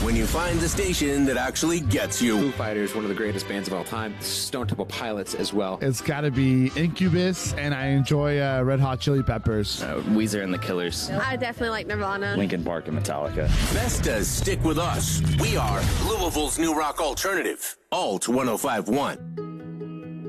when you find the station that actually gets you. Foo Fighters, one of the greatest bands of all time. Stone Temple Pilots as well. It's got to be Incubus, and I enjoy Red Hot Chili Peppers. Weezer and the Killers. I definitely like Nirvana. Linkin Park and Metallica. Festas stick with us. We are Louisville's new rock alternative. Alt 105.1.